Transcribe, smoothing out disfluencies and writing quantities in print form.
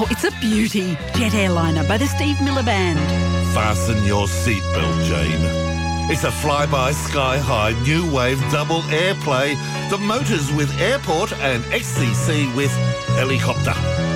Oh, it's a beauty. Jet Airliner by the Steve Miller Band. Fasten your seatbelt, Jane. It's a flyby sky-high new wave double airplay. The motors with airport and XCC with helicopter.